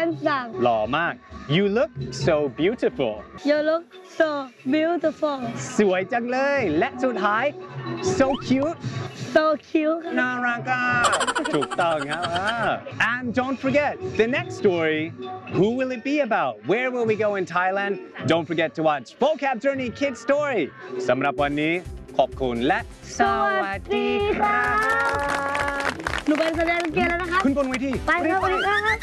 handsome หล่อมาก You look so beautiful You look so beautiful สวยจังเลย และสุดท้าย so cute so cute น่ารักอ่ะถูกต้องครับ And don't forget the next story who will it be about where will we go in Thailand don't forget to watch Vocab Journey Kids Story สำหรับวันนี้ขอบคุณและสวัสดีครับหนูไปแสดงเกียร์แล้วนะครับขึ้นบนเวทีไปครับ